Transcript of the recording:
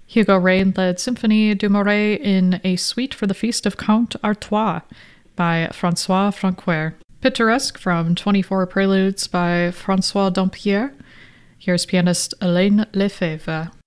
Hugo Rain led Symphonie du Marais in a suite for the Feast of Count Artois by Francois Francoeur. Pittoresque from 24 Preludes by Francois Dampierre. Here's pianist Hélène Lefebvre.